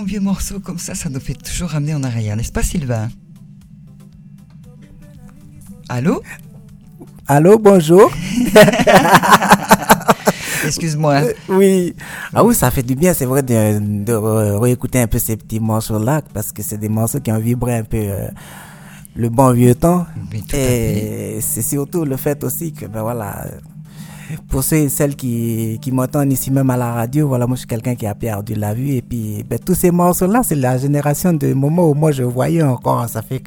vieux morceaux comme ça nous fait toujours ramener en arrière, n'est-ce pas Sylvain? Allô? Allô, bonjour. Excuse-moi. Oui. Ah oui, ça fait du bien, c'est vrai, de réécouter un peu ces petits morceaux-là, parce que c'est des morceaux qui ont vibré un peu le bon vieux temps. Et c'est surtout le fait aussi que, ben voilà, pour ceux et celles qui m'entendent ici même à la radio, voilà, moi je suis quelqu'un qui a perdu la vue. Et puis, ben, tous ces morceaux-là, c'est la génération de moments où moi je voyais encore. Ça fait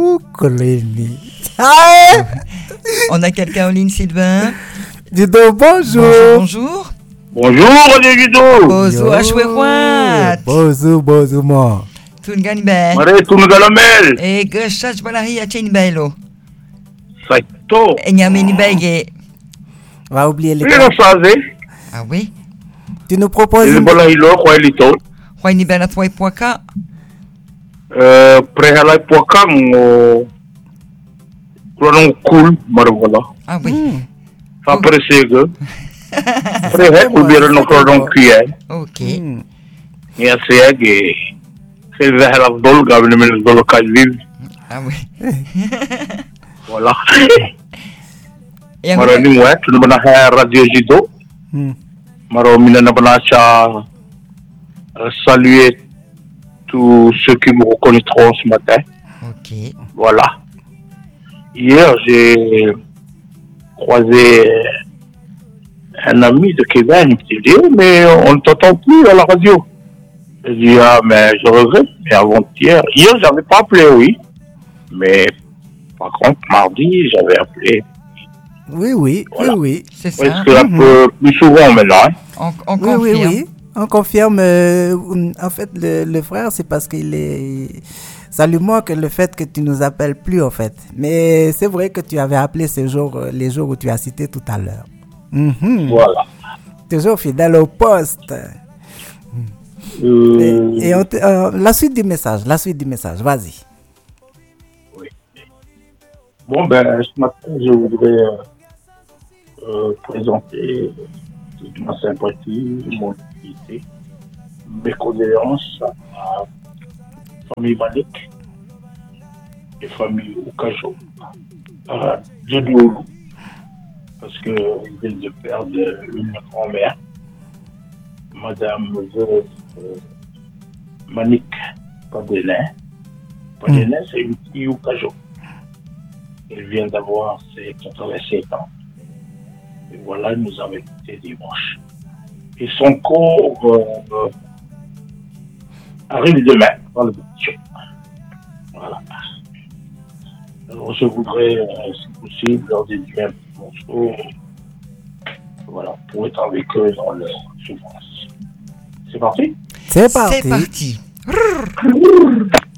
On a quelqu'un en ligne, Sylvain? Dido, bonjour. Bonjour. Bonjour, Dido. Bonjour, Ashwerouat. Bonjour, moi. Tungan ben. Mare, Tungalamel. Et que chach balari a chain bailo. Saito. Et nyamini baige. On va oublier les Ah oui? Tu nous proposes. Le balahilo, quoi, lito. Quoi, ni ben à toi et poika? Prehala poika, mo. Clonon cool, marvola. Ah oui. Après c'est que. Prehe, ou bien no clonon cuillère. Ok. Et c'est que. C'est vers la dol, gavne men dol kalviv. Ah oui. Voilà. Et Maro ni moi, tu ne m'as radio Jido. Maro mina na banacha saluer tous ceux qui me reconnaîtront ce matin. Ok. Voilà. Hier, j'ai croisé un ami de Québec, il me dit, mais on ne t'entend plus à la radio. Je dis, ah, mais je regrette, mais avant-hier, hier, j'avais pas appelé, oui. Mais, par contre, mardi, j'avais appelé. Oui. Voilà. Oui. C'est ça. Parce que un peu plus souvent maintenant. On confirme. Oui. On confirme. En fait, le frère, c'est parce qu'il est. Ça lui manque le fait que tu nous appelles plus, en fait. Mais c'est vrai que tu avais appelé les jours où tu as cité tout à l'heure. Voilà. Toujours fidèle au poste. Et la suite du message, vas-y. Oui. Bon, ben, ce matin, je voudrais présenter toute ma sympathie, mon utilité, mes condoléances à la famille Malik et famille Oukajo, de Doulou, parce qu'ils viennent de perdre une grand-mère, Madame Manik Padelin. Padelin, c'est une fille Oukajo. Elle vient d'avoir ses 87 ans. Et voilà, elle nous avait quitté dimanche. Et son corps arrive demain dans le bâtiment. Voilà. Alors, je voudrais, si possible, leur dédier un petit morceau. Voilà, pour être avec eux dans leur souffrance. C'est parti? C'est parti.